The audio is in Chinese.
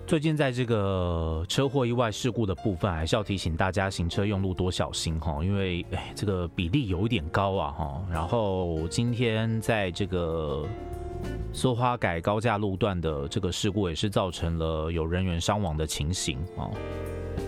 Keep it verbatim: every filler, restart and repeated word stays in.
最近在这个车祸意外事故的部分，还是要提醒大家行车用路多小心哈，因为哎这个比例有一点高啊哈。然后今天在这个苏花改高架路段的这个事故，也是造成了有人员伤亡的情形啊。